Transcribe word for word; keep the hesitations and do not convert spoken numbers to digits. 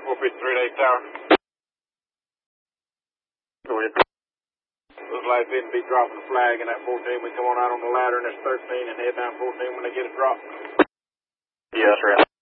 four fifty-three to eight tower. Go ahead. Looks like they'd be dropping the flag in that fourteen. We come on out on the ladder and that's thirteen and head down fourteen when they get it dropped. Yes, sir.